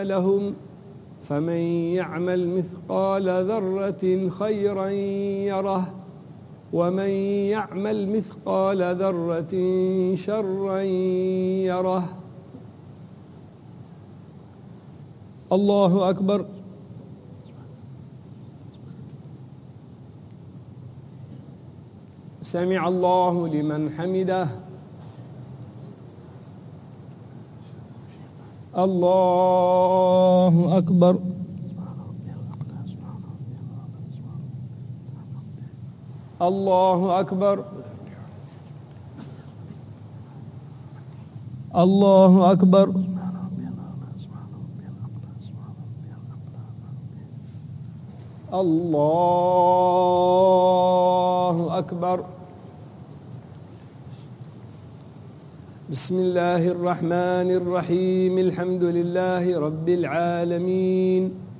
لهم فمن يعمل مثقال ذرة خيرا يره ومن يعمل مثقال ذرة شرا يره. الله أكبر. سمع الله لمن حمده. الله أكبر. الله أكبر. الله أكبر. الله أكبر. بسم الله الرحمن الرحيم. الحمد لله رب العالمين.